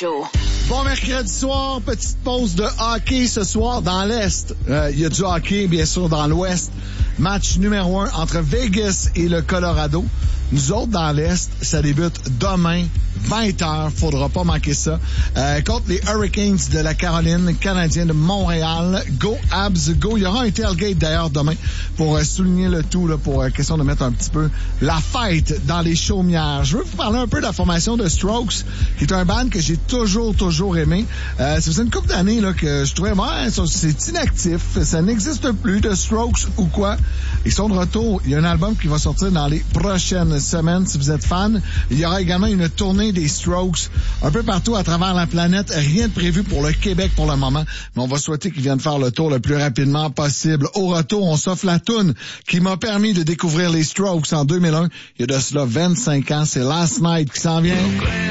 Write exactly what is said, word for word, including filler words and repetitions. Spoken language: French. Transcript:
Show. Bon mercredi soir, petite pause de hockey ce soir dans l'Est. Il euh, y a du hockey, bien sûr, dans l'Ouest. Match numéro un entre Vegas et le Colorado. Nous autres, dans l'Est, ça débute demain, vingt heures. Faudra pas manquer ça. Euh, contre les Hurricanes de la Caroline, Canadiens de Montréal. Go Habs, go. Il y aura un tailgate d'ailleurs demain pour euh, souligner le tout, là, pour euh, question de mettre un petit peu la fête dans les chaumières. Je veux vous parler un peu de la formation de Strokes, qui est un band que j'ai toujours, toujours aimé. Euh, ça faisait une couple d'années là, que je trouvais, ouais, c'est inactif. Ça n'existe plus de Strokes ou quoi. Ils sont de retour. Il y a un album qui va sortir dans les prochaines semaines, si vous êtes fan. Il y aura également une tournée des Strokes un peu partout à travers la planète. Rien de prévu pour le Québec pour le moment, mais on va souhaiter qu'ils viennent faire le tour le plus rapidement possible. Au retour, on s'offre la toune qui m'a permis de découvrir les Strokes en deux mille un. Il y a de cela vingt-cinq ans. C'est Last Night qui s'en vient.